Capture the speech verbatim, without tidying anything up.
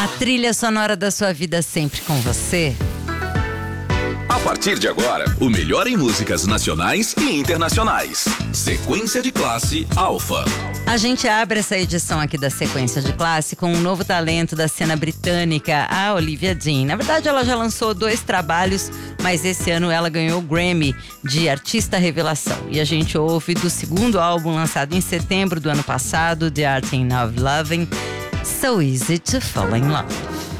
A trilha sonora da sua vida sempre com você. A partir de agora, o melhor em músicas nacionais e internacionais. Sequência de Classe Alfa. A gente abre essa edição aqui da Sequência de Classe com um novo talento da cena britânica, a Olivia Dean. Na verdade, ela já lançou dois trabalhos, mas esse ano ela ganhou o Grammy de Artista Revelação. E a gente ouve do segundo álbum lançado em setembro do ano passado, The Art of Loving, So Easy to Fall in Love.